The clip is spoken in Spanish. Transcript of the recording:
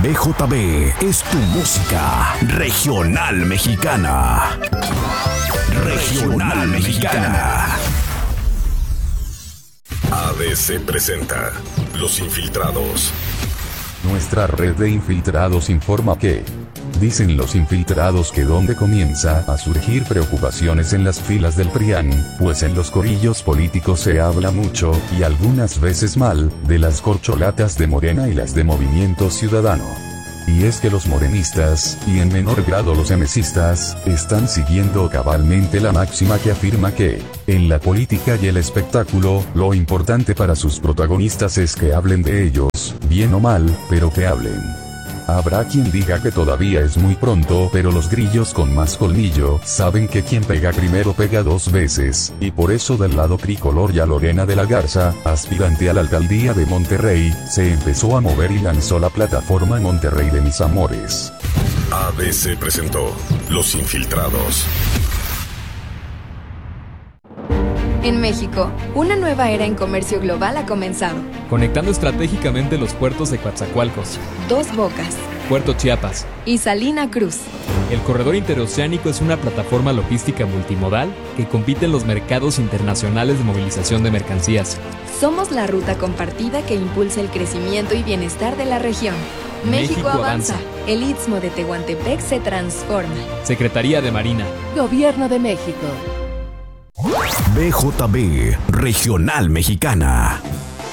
BJB es tu música regional mexicana. Regional mexicana. ABC presenta Los Infiltrados. Nuestra red de infiltrados informa que dicen los infiltrados que donde comienza a surgir preocupaciones en las filas del PRIAN, pues en los corillos políticos se habla mucho, y algunas veces mal, de las corcholatas de Morena y las de Movimiento Ciudadano. Y es que los morenistas, y en menor grado los emesistas, están siguiendo cabalmente la máxima que afirma que, en la política y el espectáculo, lo importante para sus protagonistas es que hablen de ellos, bien o mal, pero que hablen. Habrá quien diga que todavía es muy pronto, pero los grillos con más colmillo saben que quien pega primero pega dos veces, y por eso del lado tricolor ya Lorena de la Garza, aspirante a la alcaldía de Monterrey, se empezó a mover y lanzó la plataforma Monterrey de mis amores. ABC presentó Los Infiltrados. En México, una nueva era en comercio global ha comenzado. Conectando estratégicamente los puertos de Coatzacoalcos, Dos Bocas Puerto Chiapas y Salina Cruz. El corredor interoceánico es una plataforma logística multimodal que compite en los mercados internacionales de movilización de mercancías. Somos la ruta compartida que impulsa el crecimiento y bienestar de la región. México avanza. El Istmo de Tehuantepec se transforma. Secretaría de Marina. Gobierno de México. BJB Regional Mexicana.